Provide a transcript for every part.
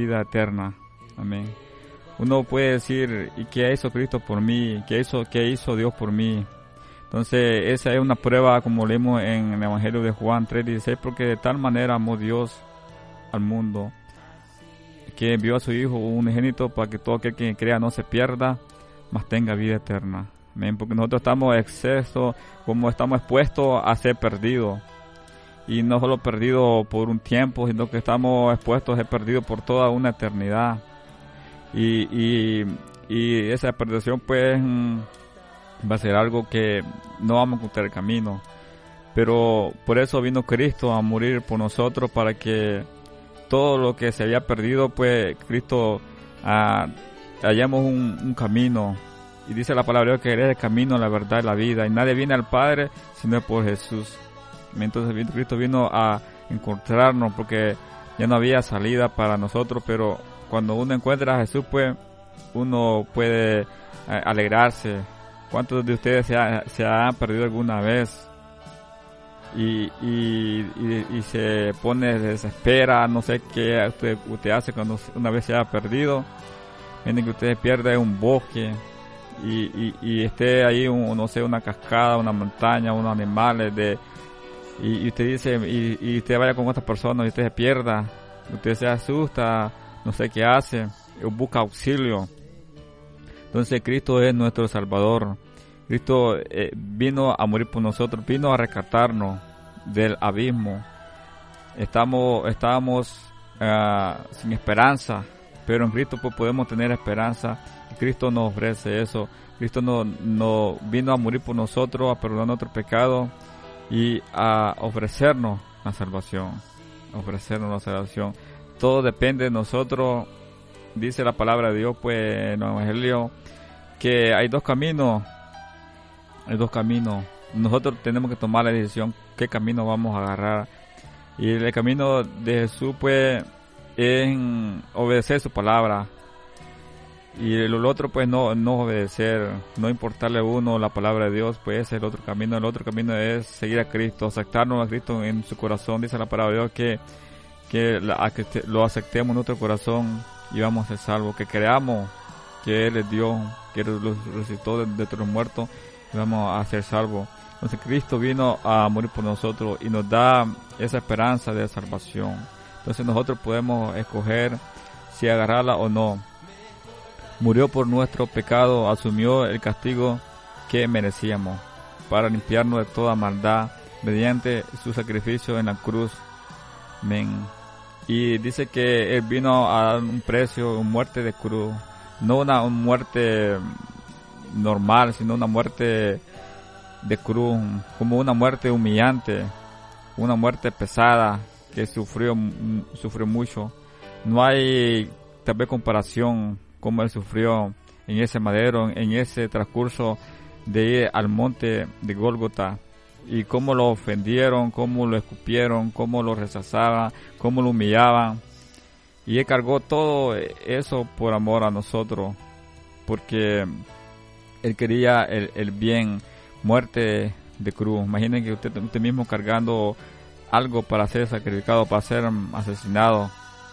vida eterna. Amén. Uno puede decir, ¿y qué hizo Cristo por mí? ¿Qué hizo Dios por mí? Entonces, esa es una prueba, como leemos en el Evangelio de Juan 3:16, porque de tal manera amó Dios al mundo, que envió a su Hijo unigénito para que todo aquel que crea no se pierda, mas tenga vida eterna. Amén. Porque nosotros estamos expuestos a ser perdidos. Y no solo perdidos por un tiempo, sino que estamos expuestos a ser perdidos por toda una eternidad. Y esa perdición pues va a ser algo que no vamos a encontrar el camino. Pero por eso vino Cristo a morir por nosotros, para que todo lo que se había perdido, pues Cristo hallamos un camino. Y dice la palabra de Dios que Él es el camino, la verdad y la vida. Y nadie viene al Padre sino por Jesús. Entonces Cristo vino a encontrarnos, porque ya no había salida para nosotros, pero cuando uno encuentra a Jesús, pues uno puede alegrarse. ¿Cuántos de ustedes se han perdido alguna vez? Y se pone, desespera, no sé qué usted hace cuando una vez se ha perdido. Miren que usted pierde un bosque y esté ahí, no sé, una cascada, una montaña, unos animales y usted dice, y usted vaya con otras personas y usted se pierda, usted se asusta, no sé qué hace, busca auxilio. Entonces Cristo es nuestro Salvador. Cristo vino a morir por nosotros, vino a rescatarnos del abismo. Estábamos sin esperanza, pero en Cristo pues podemos tener esperanza. Cristo nos ofrece eso. Cristo no vino a morir por nosotros, a perdonar nuestros pecados y a ofrecernos la salvación. Todo depende de nosotros. Dice la palabra de Dios pues en el Evangelio que hay dos caminos. Nosotros tenemos que tomar la decisión qué camino vamos a agarrar. Y el camino de Jesús pues es obedecer su palabra. Y el otro pues no obedecer, no importarle a uno la palabra de Dios, pues ese es el otro camino. El otro camino es seguir a Cristo, aceptarnos a Cristo en su corazón. Dice la palabra de Dios que lo aceptemos en nuestro corazón y vamos a ser salvos. Que creamos que Él es Dios, que Él resucitó de los muertos y vamos a ser salvos. Entonces Cristo vino a morir por nosotros y nos da esa esperanza de salvación. Entonces nosotros podemos escoger si agarrarla o no. Murió por nuestro pecado, asumió el castigo que merecíamos para limpiarnos de toda maldad mediante su sacrificio en la cruz. Amén. Y dice que Él vino a dar un precio, una muerte de cruz, no una muerte normal, sino una muerte de cruz, como una muerte humillante, una muerte pesada que sufrió mucho. No hay tal vez comparación como Él sufrió en ese madero, en ese transcurso de ir al monte de Gólgota, y cómo lo ofendieron, cómo lo escupieron, cómo lo rechazaban, cómo lo humillaban. Y Él cargó todo eso por amor a nosotros, porque Él quería el bien. Muerte de cruz. Imaginen que usted mismo cargando algo para ser sacrificado, para ser asesinado.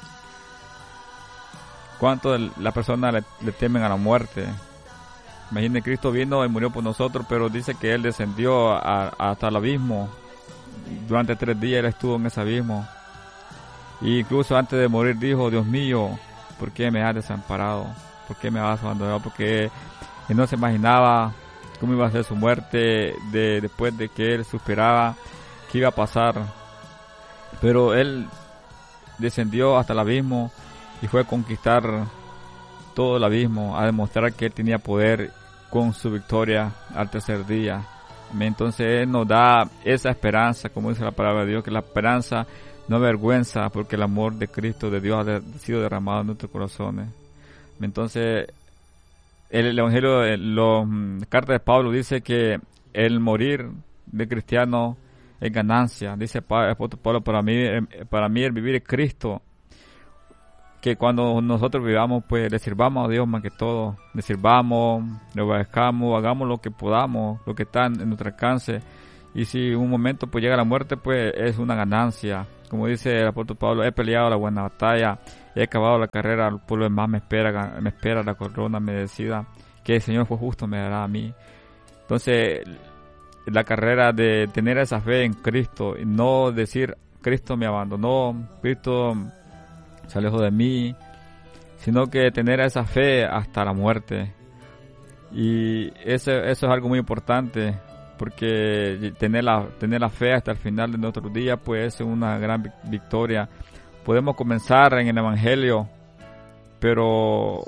¿Cuánto la persona le temen a la muerte? Imaginen, Cristo vino y murió por nosotros, pero dice que Él descendió hasta el abismo. Durante 3 días Él estuvo en ese abismo. E incluso antes de morir dijo: Dios mío, ¿por qué me has desamparado? ¿Por qué me has abandonado? Porque Él no se imaginaba cómo iba a ser su muerte después de que Él suspiraba qué iba a pasar. Pero Él descendió hasta el abismo y fue a conquistar todo el abismo, a demostrar que Él tenía poder con su victoria al tercer día. Entonces Él nos da esa esperanza, como dice la palabra de Dios, que la esperanza no avergüenza, porque el amor de Cristo, de Dios, ha sido derramado en nuestros corazones. Entonces el Evangelio, la carta de Pablo dice que el morir de cristiano es ganancia. Dice el apóstol Pablo: para mí el vivir es Cristo. Que cuando nosotros vivamos, pues le sirvamos a Dios más que todo. Le sirvamos, le obedezcamos, hagamos lo que podamos, lo que está en nuestro alcance. Y si un momento pues llega la muerte, pues es una ganancia. Como dice el apóstol Pablo: he peleado la buena batalla, he acabado la carrera, por lo demás me espera la corona merecida, que el Señor fue justo me dará a mí. Entonces, la carrera de tener esa fe en Cristo, y no decir, Cristo me abandonó, Cristo se alejó de mí, sino que tener esa fe hasta la muerte. Y eso es algo muy importante, porque tener la fe hasta el final de nuestro día pues es una gran victoria. Podemos comenzar en el Evangelio, pero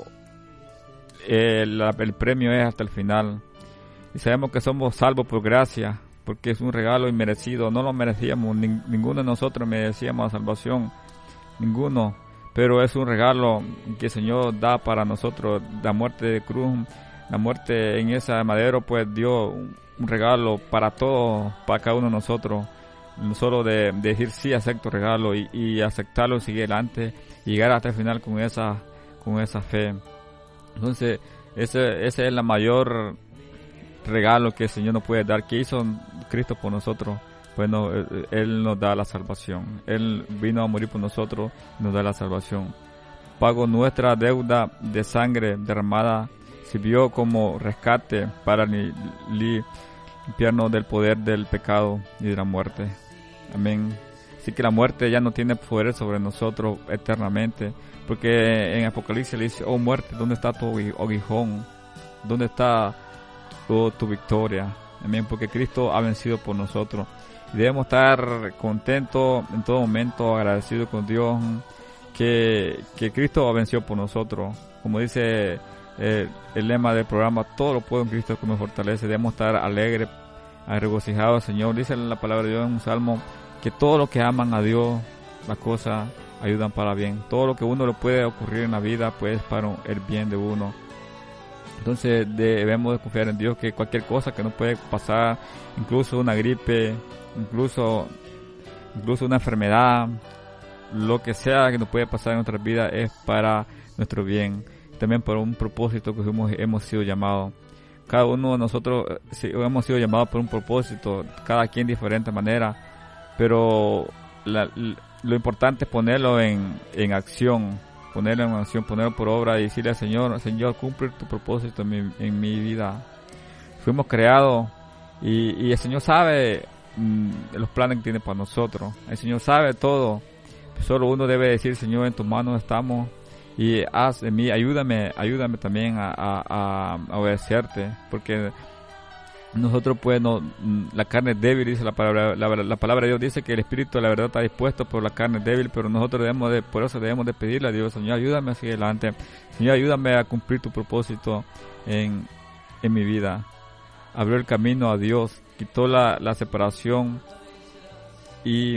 el premio es hasta el final. Y sabemos que somos salvos por gracia, porque es un regalo inmerecido. No lo merecíamos, ninguno de nosotros merecíamos la salvación, ninguno. Pero es un regalo que el Señor da para nosotros. La muerte de cruz, la muerte en ese madero, pues dio un regalo para todos, para cada uno de nosotros. No solo de decir sí, acepto el regalo y aceptarlo y seguir adelante y llegar hasta el final con esa fe. Entonces, ese es el mayor regalo que el Señor nos puede dar, que hizo Cristo por nosotros. Bueno, Él nos da la salvación. Él vino a morir por nosotros y nos da la salvación. Pagó nuestra deuda de sangre derramada, sirvió como rescate para limpiarnos del poder del pecado y de la muerte. Amén. Así que la muerte ya no tiene poder sobre nosotros eternamente, porque en Apocalipsis le dice, oh muerte, ¿dónde está tu aguijón? ¿Dónde está tu victoria? Amén, porque Cristo ha vencido por nosotros. Y debemos estar contentos en todo momento, agradecidos con Dios, que Cristo ha vencido por nosotros. Como dice el lema del programa, todo lo puedo en Cristo que me fortalece. Debemos estar alegres, regocijados, Señor. Dice la palabra de Dios en un salmo, que todo lo que aman a Dios, las cosas ayudan para bien. Todo lo que uno le puede ocurrir en la vida, pues para el bien de uno. Entonces debemos de confiar en Dios, que cualquier cosa que nos puede pasar, incluso una gripe, incluso una enfermedad, lo que sea que nos puede pasar en nuestra vida es para nuestro bien, también para un propósito que hemos sido llamados. Cada uno de nosotros hemos sido llamados por un propósito, cada quien de diferente manera, pero lo importante es ponerlo en acción, ponerlo por obra y decirle al Señor, cumple tu propósito en mi vida. Fuimos creados y el Señor sabe los planes que tiene para nosotros. El Señor sabe todo. Solo uno debe decir, Señor, en tus manos estamos y haz en mí, ayúdame también a obedecerte, porque nosotros pues la carne es débil, dice la palabra de Dios, dice que el espíritu de la verdad está dispuesto, pero la carne es débil, pero nosotros por eso debemos de pedirle a Dios, Señor, ayúdame a seguir adelante, Señor, ayúdame a cumplir tu propósito en mi vida. Abrió el camino a Dios, quitó la separación y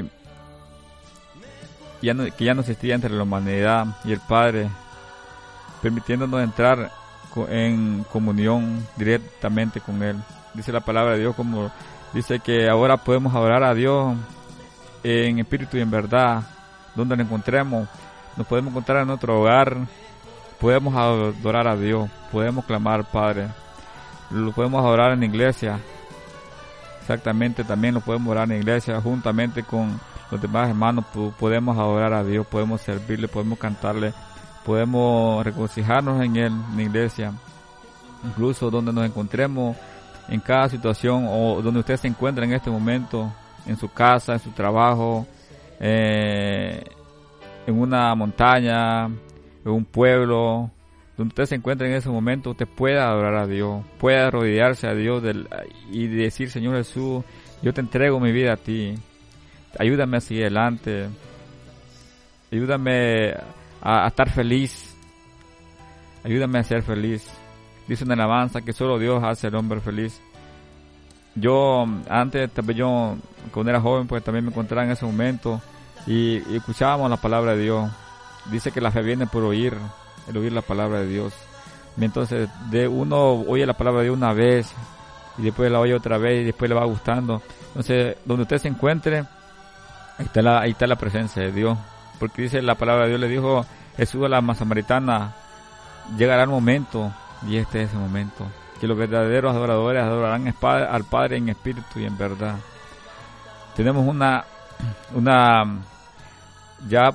que ya no existía entre la humanidad y el Padre, permitiéndonos entrar en comunión directamente con Él. Dice la palabra de Dios, como dice que ahora podemos adorar a Dios en espíritu y en verdad, donde nos encontremos. Nos podemos encontrar en nuestro hogar, podemos adorar a Dios, podemos clamar al Padre, lo podemos adorar en la iglesia. Exactamente, también lo podemos orar en la iglesia juntamente con los demás hermanos. Podemos adorar a Dios, podemos servirle, podemos cantarle, podemos regocijarnos en Él, en la iglesia, incluso donde nos encontremos, en cada situación o donde usted se encuentra en este momento, en su casa, en su trabajo, en una montaña, en un pueblo, donde usted se encuentra en ese momento, usted puede adorar a Dios, puede arrodillarse a Dios y decir, Señor Jesús, yo te entrego mi vida a ti, ayúdame a seguir adelante, ayúdame a estar feliz, ayúdame a ser feliz. Dice una alabanza que solo Dios hace al hombre feliz. Yo antes, cuando era joven, pues también me encontraba en ese momento y escuchábamos la palabra de Dios. Dice que la fe viene por oír, el oír la palabra de Dios. Entonces, uno oye la palabra de Dios una vez y después la oye otra vez y después le va gustando. Entonces, donde usted se encuentre, ahí está la presencia de Dios. Porque dice la palabra de Dios, le dijo Jesús a la samaritana, llegará el momento, y este es ese momento, que los verdaderos adoradores adorarán al Padre en espíritu y en verdad. Tenemos ya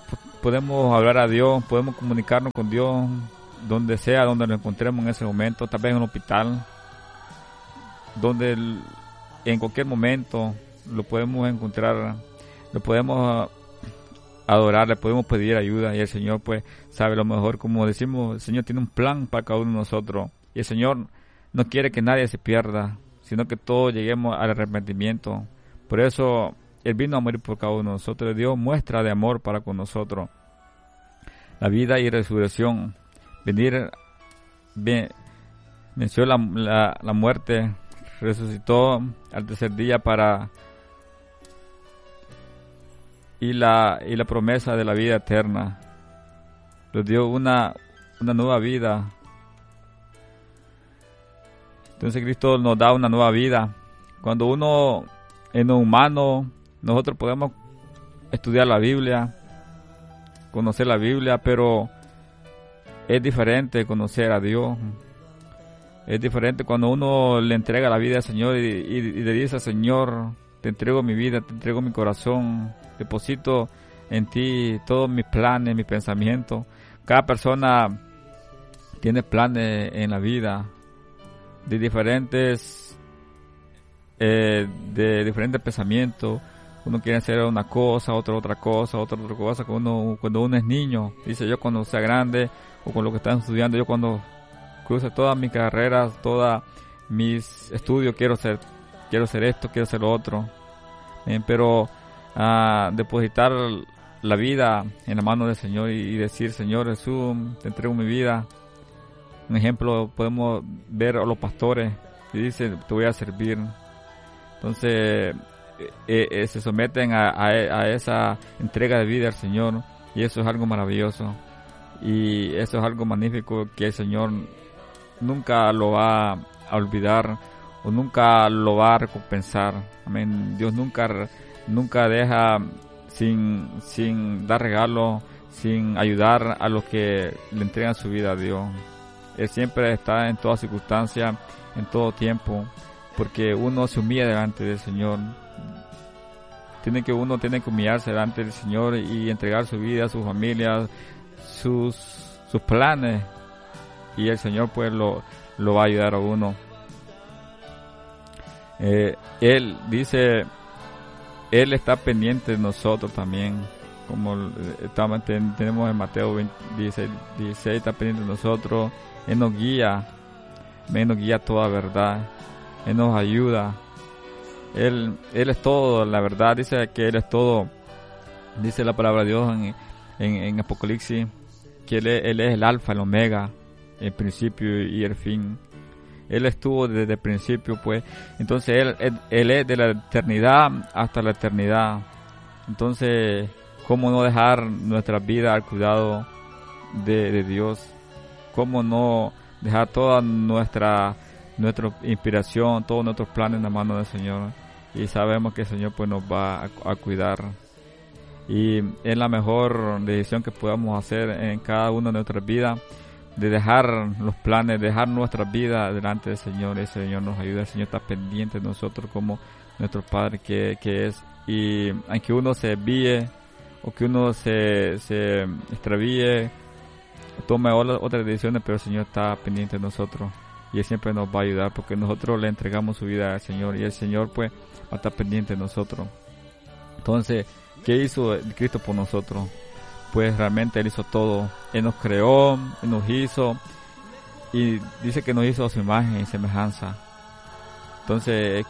podemos hablar a Dios, podemos comunicarnos con Dios donde sea, donde nos encontremos en ese momento, tal vez en un hospital, donde en cualquier momento lo podemos encontrar, lo podemos adorar, le podemos pedir ayuda y el Señor pues sabe lo mejor. Como decimos, el Señor tiene un plan para cada uno de nosotros y el Señor no quiere que nadie se pierda, sino que todos lleguemos al arrepentimiento. Por eso Él vino a morir por cada uno de nosotros, le dio muestra de amor para con nosotros. La vida y resurrección, venció la muerte, resucitó al tercer día y la promesa de la vida eterna. Nos dio una nueva vida. Entonces Cristo nos da una nueva vida. Cuando uno en lo humano, nosotros podemos estudiar la Biblia, conocer la Biblia, pero es diferente conocer a Dios. Es diferente cuando uno le entrega la vida al Señor y le dice: Señor, te entrego mi vida, te entrego mi corazón, deposito en ti todos mis planes, mis pensamientos. Cada persona tiene planes en la vida de diferentes pensamientos. Uno quiere hacer una cosa, otro otra cosa, otra cosa. Cuando uno es niño, dice: yo cuando sea grande, o con lo que están estudiando, yo cuando cruce todas mis carreras, todos mis estudios, quiero ser esto, quiero ser lo otro. Pero depositar la vida en la mano del Señor y decir: Señor Jesús, te entrego mi vida. Un ejemplo, podemos ver a los pastores que dicen: te voy a servir. Entonces se someten a esa entrega de vida al Señor, y eso es algo maravilloso y eso es algo magnífico que el Señor nunca lo va a olvidar o nunca lo va a recompensar. Amén. Dios nunca deja sin dar regalo, sin ayudar a los que le entregan su vida a Dios. Él siempre está en toda circunstancia, en todo tiempo, porque uno se humilla delante del Señor. Uno tiene que humillarse delante del Señor y entregar su vida, su familia, sus planes, y el Señor pues lo va a ayudar a uno. Él dice, Él está pendiente de nosotros también, como tenemos en Mateo 16, está pendiente de nosotros. Él nos guía toda verdad, Él nos ayuda. Él es todo, la verdad. Dice que Él es todo. Dice la palabra de Dios en Apocalipsis que Él es el alfa, el omega, el principio y el fin. Él estuvo desde el principio, pues. Entonces Él es de la eternidad hasta la eternidad. Entonces, ¿cómo no dejar nuestra vida al cuidado de Dios? ¿Cómo no dejar toda nuestra inspiración, todos nuestros planes en la mano del Señor? Y sabemos que el Señor pues nos va a cuidar. Y es la mejor decisión que podamos hacer en cada una de nuestras vidas, de dejar los planes, dejar nuestras vidas delante del Señor. El Señor nos ayuda, el Señor está pendiente de nosotros como nuestro Padre que es. Y aunque uno se desvíe o que uno se extravíe, tome otras decisiones, pero el Señor está pendiente de nosotros y Él siempre nos va a ayudar, porque nosotros le entregamos su vida al Señor y el Señor pues va a estar pendiente de nosotros. Entonces, ¿qué hizo Cristo por nosotros? Pues realmente Él hizo todo. Él nos creó, Él nos hizo, y dice que nos hizo a su imagen y semejanza. Entonces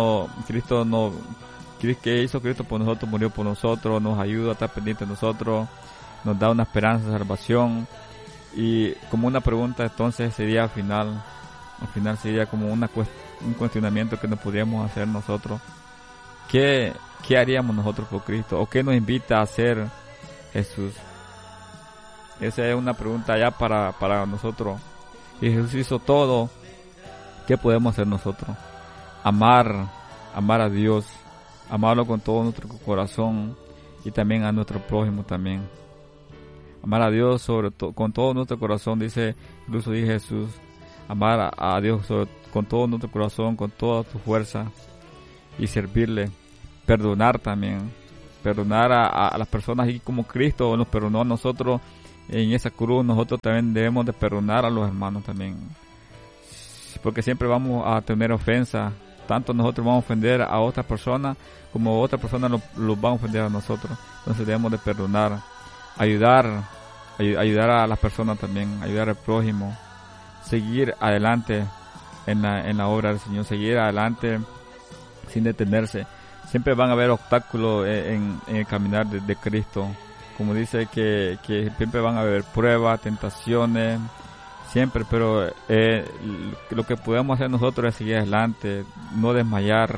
¿qué hizo Cristo por nosotros? Murió por nosotros, nos ayuda a estar pendiente de nosotros, nos da una esperanza de salvación. Y como una pregunta entonces sería al final sería como un cuestionamiento que nos podríamos hacer nosotros: ¿qué haríamos nosotros por Cristo? ¿O qué nos invita a hacer Jesús? Esa es una pregunta ya para nosotros. Y Jesús hizo todo. ¿Qué podemos hacer nosotros? Amar a Dios, amarlo con todo nuestro corazón y también a nuestro prójimo también. Amar a Dios con todo nuestro corazón, incluso dice Jesús, amar a Dios con todo nuestro corazón, con toda tu fuerza, y servirle. Perdonar también, perdonar a las personas, y como Cristo nos perdonó a nosotros en esa cruz, nosotros también debemos de perdonar a los hermanos también, porque siempre vamos a tener ofensa, tanto nosotros vamos a ofender a otras personas como otras personas los van a ofender a nosotros. Entonces debemos de perdonar, ayudar a las personas también, ayudar al prójimo, seguir adelante en la obra del Señor, seguir adelante sin detenerse. Siempre van a haber obstáculos en el caminar de Cristo, como dice que siempre van a haber pruebas, tentaciones, siempre, pero lo que podemos hacer nosotros es seguir adelante, no desmayar,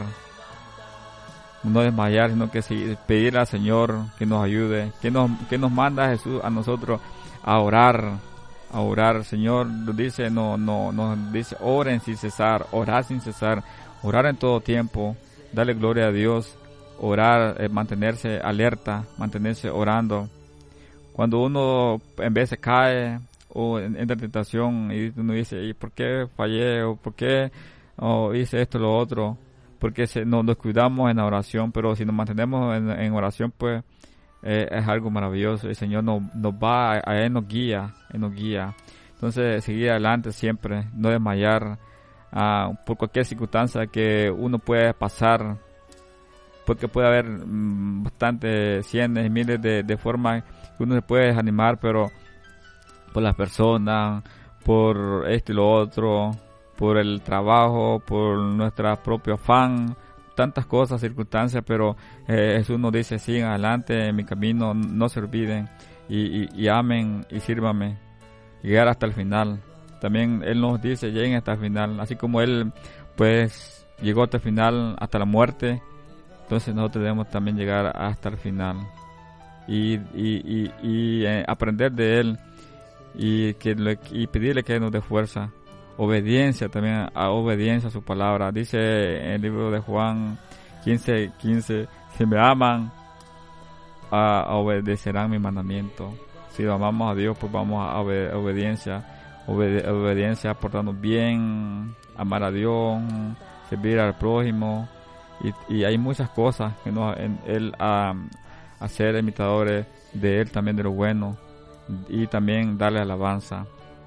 sino que pedir al Señor que nos ayude, que nos manda Jesús a nosotros a orar. Señor nos dice, nos dice, oren sin cesar, orar sin cesar, orar en todo tiempo, darle gloria a Dios, orar, mantenerse alerta, mantenerse orando. Cuando uno en vez se cae o entra en tentación y uno dice, ¿y por qué fallé? ¿O por qué hice esto o lo otro? Porque nos descuidamos en la oración, pero si nos mantenemos en oración, pues es algo maravilloso. El Señor nos va, a Él nos guía. Entonces, seguir adelante siempre, no desmayar por cualquier circunstancia que uno pueda pasar, porque puede haber bastantes cientos y miles de formas que uno se puede desanimar, pero por las personas, por esto y lo otro, por el trabajo, por nuestra propio afán, tantas cosas, circunstancias, pero Jesús nos dice, sigan adelante en mi camino, no se olviden y amen y sírvame, llegar hasta el final. También Él nos dice, lleguen hasta el final, así como Él pues llegó hasta el final, hasta la muerte. Entonces nosotros debemos también llegar hasta el final y aprender de Él y pedirle que nos dé fuerza, obediencia también, obediencia a su palabra. Dice en el libro de Juan 15:15, si me aman, obedecerán mi mandamiento. Si lo amamos a Dios, pues vamos a obediencia, portarnos bien, amar a Dios, servir al prójimo. Y hay muchas cosas que Él a ser imitadores de Él también, de lo bueno, y también darle alabanza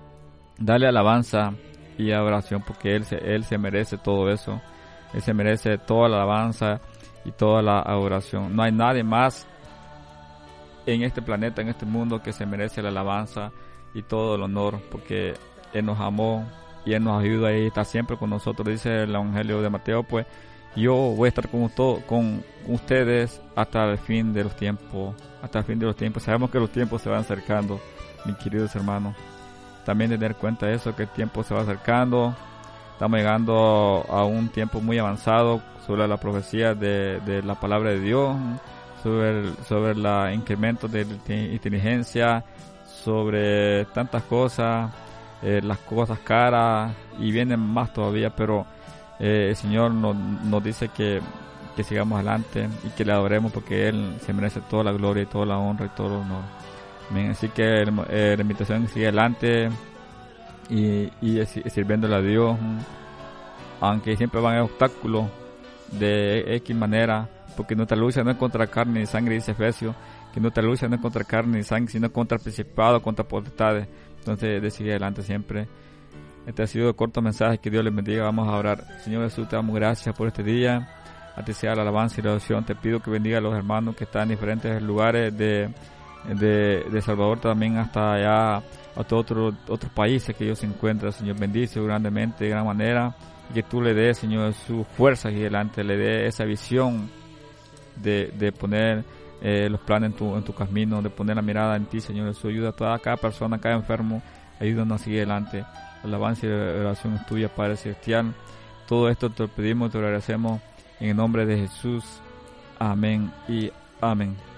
y adoración, porque Él se merece todo eso. Él se merece toda la alabanza y toda la adoración. No hay nadie más en este planeta, en este mundo, que se merece la alabanza y todo el honor, porque Él nos amó y Él nos ayuda y está siempre con nosotros. Dice el Evangelio de Mateo, pues, yo voy a estar con ustedes hasta el fin de los tiempos. Sabemos que los tiempos se van acercando, mis queridos hermanos. También tener cuenta de eso, que el tiempo se va acercando. Estamos llegando a un tiempo muy avanzado sobre la profecía de la palabra de Dios, sobre el incremento de inteligencia, sobre tantas cosas, las cosas caras, y vienen más todavía, pero el Señor nos dice que sigamos adelante y que le adoremos, porque Él se merece toda la gloria y toda la honra y todo el honor. Amén. Así que la invitación sigue adelante y sirviéndole a Dios, aunque siempre van a haber obstáculos de X manera, porque nuestra lucha no es contra carne ni sangre, dice Efesios, que nuestra lucha no es contra carne ni sangre, sino contra principados, contra potestades. Entonces, de seguir adelante siempre. Este ha sido el corto mensaje. Que Dios les bendiga. Vamos a orar. Señor Jesús, te damos gracias por este día. A ti sea la alabanza y la oración. Te pido que bendiga a los hermanos que están en diferentes lugares de Salvador, también hasta allá, a todos otros países que ellos se encuentran. Señor, bendice grandemente, de gran manera, y que tú le des, Señor, su fuerza aquí delante, le dé esa visión de poner los planes en tu camino, de poner la mirada en ti, Señor Jesús. Ayuda a cada persona, a cada enfermo, ayúdanos a seguir adelante. La alabanza y la oración es tuya, Padre Celestial. Todo esto te lo pedimos, te lo agradecemos en el nombre de Jesús. Amén y amén.